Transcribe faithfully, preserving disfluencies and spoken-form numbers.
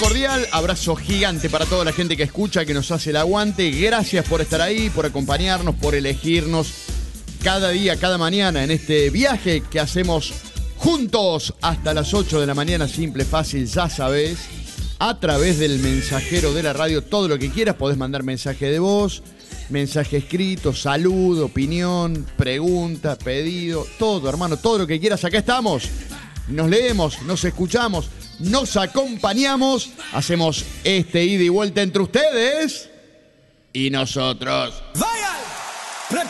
cordial, abrazo gigante para toda la gente que escucha, que nos hace el aguante. Gracias por estar ahí, por acompañarnos, por elegirnos cada día, cada mañana en este viaje que hacemos juntos hasta las ocho de la mañana. Simple, fácil, ya sabés. A través del mensajero de la radio, todo lo que quieras, podés mandar mensaje de voz, mensaje escrito, saludo, opinión, pregunta, pedido, todo, hermano, todo lo que quieras. Acá estamos, nos leemos, nos escuchamos, nos acompañamos, hacemos este ida y vuelta entre ustedes y nosotros. ¡Vaya!